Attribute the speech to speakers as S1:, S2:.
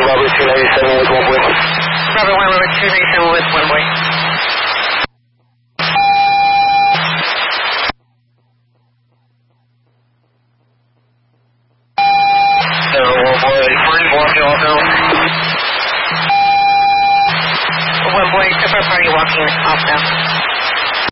S1: Robert 297 with 1 boy.
S2: Robert 1, Robert 297 with 1 boy.
S1: So, 1 boy, first walking off now.
S2: 1 boy, separate party walking off now.